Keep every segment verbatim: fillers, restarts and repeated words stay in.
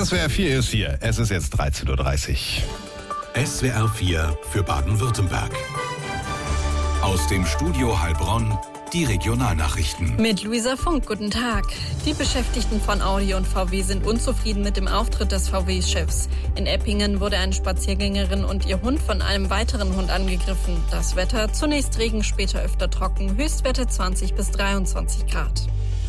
S W R vier ist hier. Es ist jetzt dreizehn Uhr dreißig. S W R vier für Baden-Württemberg. Aus dem Studio Heilbronn die Regionalnachrichten. Mit Luisa Funk, guten Tag. Die Beschäftigten von Audi und V W sind unzufrieden mit dem Auftritt des V W-Chefs. In Eppingen wurde eine Spaziergängerin und ihr Hund von einem weiteren Hund angegriffen. Das Wetter, zunächst Regen, später öfter trocken, Höchstwerte zwanzig bis dreiundzwanzig Grad.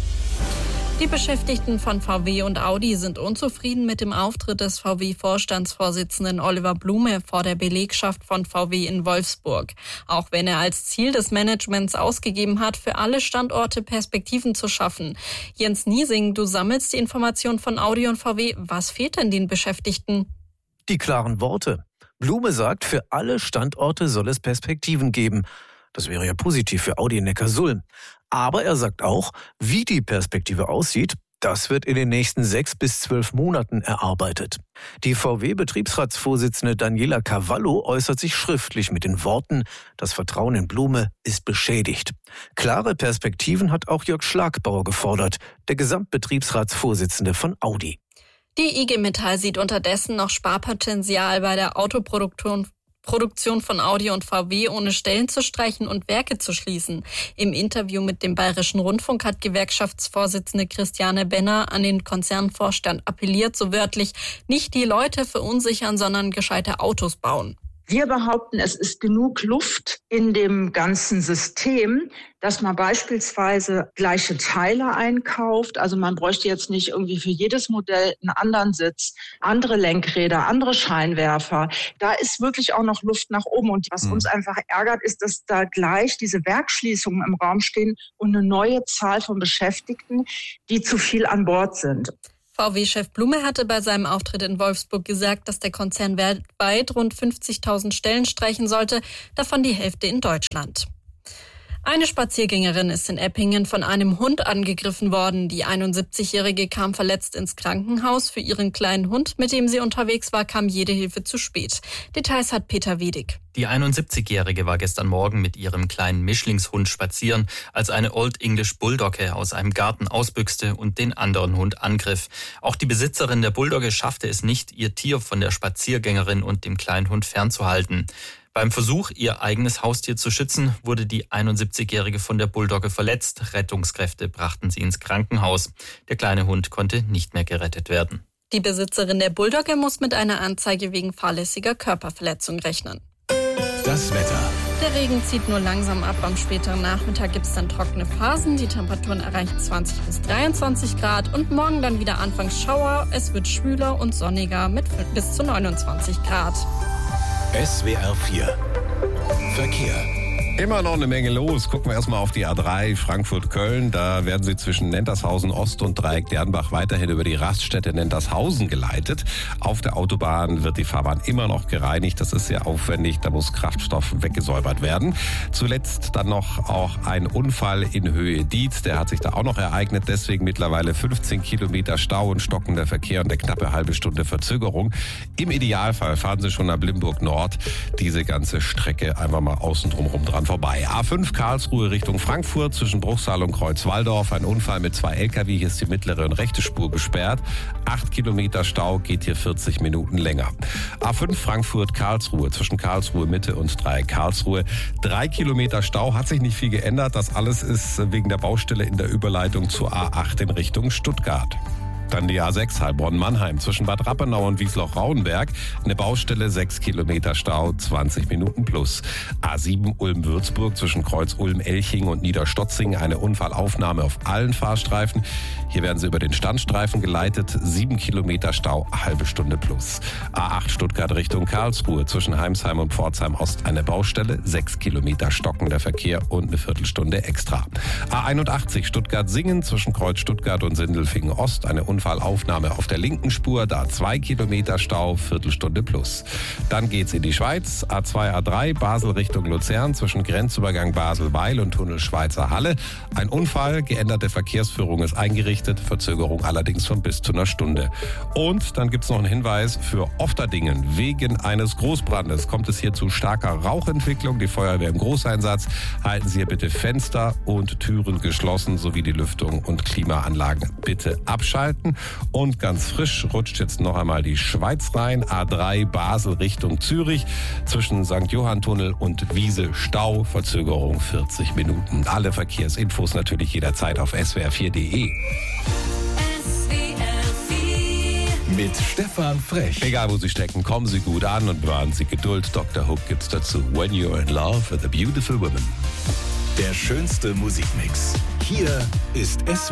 Die Beschäftigten von V W und Audi sind unzufrieden mit dem Auftritt des V W-Vorstandsvorsitzenden Oliver Blume vor der Belegschaft von V W in Wolfsburg. Auch wenn er als Ziel des Managements ausgegeben hat, für alle Standorte Perspektiven zu schaffen. Jens Niesing, du sammelst die Informationen von Audi und V W. Was fehlt denn den Beschäftigten? Die klaren Worte. Blume sagt, für alle Standorte soll es Perspektiven geben. Das wäre ja positiv für Audi in Neckarsulm. Aber er sagt auch, wie die Perspektive aussieht, das wird in den nächsten sechs bis zwölf Monaten erarbeitet. Die V W-Betriebsratsvorsitzende Daniela Cavallo äußert sich schriftlich mit den Worten, das Vertrauen in Blume ist beschädigt. Klare Perspektiven hat auch Jörg Schlagbauer gefordert, der Gesamtbetriebsratsvorsitzende von Audi. Die I G Metall sieht unterdessen noch Sparpotenzial bei der Autoproduktion Produktion von Audi und V W, ohne Stellen zu streichen und Werke zu schließen. Im Interview mit dem Bayerischen Rundfunk hat Gewerkschaftsvorsitzende Christiane Benner an den Konzernvorstand appelliert, so wörtlich, nicht die Leute verunsichern, sondern gescheite Autos bauen. Wir behaupten, es ist genug Luft in dem ganzen System, dass man beispielsweise gleiche Teile einkauft. Also man bräuchte jetzt nicht irgendwie für jedes Modell einen anderen Sitz, andere Lenkräder, andere Scheinwerfer. Da ist wirklich auch noch Luft nach oben. Und was uns einfach ärgert, ist, dass da gleich diese Werksschließungen im Raum stehen und eine neue Zahl von Beschäftigten, die zu viel an Bord sind. V W-Chef Blume hatte bei seinem Auftritt in Wolfsburg gesagt, dass der Konzern weltweit rund fünfzigtausend Stellen streichen sollte, davon die Hälfte in Deutschland. Eine Spaziergängerin ist in Eppingen von einem Hund angegriffen worden. Die einundsiebzigjährige kam verletzt ins Krankenhaus. Für ihren kleinen Hund, mit dem sie unterwegs war, kam jede Hilfe zu spät. Details hat Peter Wiedig. Die einundsiebzigjährige war gestern Morgen mit ihrem kleinen Mischlingshund spazieren, als eine Old English Bulldogge aus einem Garten ausbüchste und den anderen Hund angriff. Auch die Besitzerin der Bulldogge schaffte es nicht, ihr Tier von der Spaziergängerin und dem kleinen Hund fernzuhalten. Beim Versuch, ihr eigenes Haustier zu schützen, wurde die einundsiebzigjährige von der Bulldogge verletzt. Rettungskräfte brachten sie ins Krankenhaus. Der kleine Hund konnte nicht mehr gerettet werden. Die Besitzerin der Bulldogge muss mit einer Anzeige wegen fahrlässiger Körperverletzung rechnen. Das Wetter. Der Regen zieht nur langsam ab. Am späteren Nachmittag gibt es dann trockene Phasen. Die Temperaturen erreichen zwanzig bis dreiundzwanzig Grad. Und morgen dann wieder anfangs Schauer. Es wird schwüler und sonniger mit bis zu neunundzwanzig Grad. S W R vier Verkehr. Immer noch eine Menge los. Gucken wir erstmal auf die A drei Frankfurt-Köln. Da werden Sie zwischen Nentershausen Ost und Dreieck Dernbach weiterhin über die Raststätte Nentershausen geleitet. Auf der Autobahn wird die Fahrbahn immer noch gereinigt. Das ist sehr aufwendig. Da muss Kraftstoff weggesäubert werden. Zuletzt dann noch auch ein Unfall in Höhe Dietz. Der hat sich da auch noch ereignet. Deswegen mittlerweile fünfzehn Kilometer Stau und stockender Verkehr und eine knappe halbe Stunde Verzögerung. Im Idealfall fahren Sie schon nach Limburg Nord diese ganze Strecke einfach mal außen drumherum dran vorbei. A fünf Karlsruhe Richtung Frankfurt zwischen Bruchsal und Kreuzwaldorf. Ein Unfall mit zwei L K W. Hier ist die mittlere und rechte Spur gesperrt. Acht Kilometer Stau, geht hier vierzig Minuten länger. A fünf Frankfurt Karlsruhe zwischen Karlsruhe Mitte und Dreieck Karlsruhe. Drei Kilometer Stau, hat sich nicht viel geändert. Das alles ist wegen der Baustelle in der Überleitung zur A acht in Richtung Stuttgart. Dann die A sechs Heilbronn-Mannheim zwischen Bad Rappenau und Wiesloch-Rauenberg. Eine Baustelle, sechs Kilometer Stau, zwanzig Minuten plus. A sieben Ulm-Würzburg zwischen Kreuz Ulm-Elching und Niederstotzing. Eine Unfallaufnahme auf allen Fahrstreifen. Hier werden sie über den Standstreifen geleitet. sieben Kilometer Stau, halbe Stunde plus. A acht Stuttgart Richtung Karlsruhe zwischen Heimsheim und Pforzheim Ost. Eine Baustelle, sechs Kilometer stockender Verkehr und eine Viertelstunde extra. A einundachtzig Stuttgart-Singen zwischen Kreuz Stuttgart und Sindelfingen Ost. Eine Unfallaufnahme auf der linken Spur, da zwei Kilometer Stau, Viertelstunde plus. Dann geht's in die Schweiz, A zwei, A drei, Basel Richtung Luzern, zwischen Grenzübergang Basel-Weil und Tunnel Schweizer Halle. Ein Unfall, geänderte Verkehrsführung ist eingerichtet, Verzögerung allerdings von bis zu einer Stunde. Und dann gibt's noch einen Hinweis für Ofterdingen. Wegen eines Großbrandes kommt es hier zu starker Rauchentwicklung. Die Feuerwehr im Großeinsatz. Halten Sie hier bitte Fenster und Türen geschlossen, sowie die Lüftung und Klimaanlagen bitte abschalten. Minuten. Und ganz frisch rutscht jetzt noch einmal die Schweiz rein. A drei Basel Richtung Zürich. Zwischen Sankt Johann-Tunnel und Wiese Stau. Verzögerung vierzig Minuten. Alle Verkehrsinfos natürlich jederzeit auf s w r vier punkt d e. Mit Stefan Frech. Egal wo Sie stecken, kommen Sie gut an und bewahren Sie Geduld. Doktor Hook gibt's dazu. When You're in Love with a Beautiful Woman. Der schönste Musikmix. Hier ist S W R